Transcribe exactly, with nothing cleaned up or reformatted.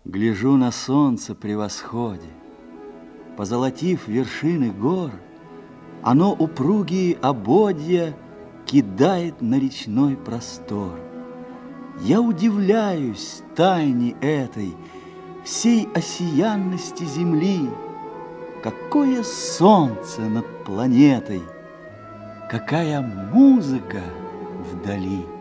Гляжу на солнце при восходе, позолотив вершины гор, оно упругие ободья кидает на речной простор. Я удивляюсь тайне этой, всей осиянности земли. Какое солнце над планетой, какая музыка вдали!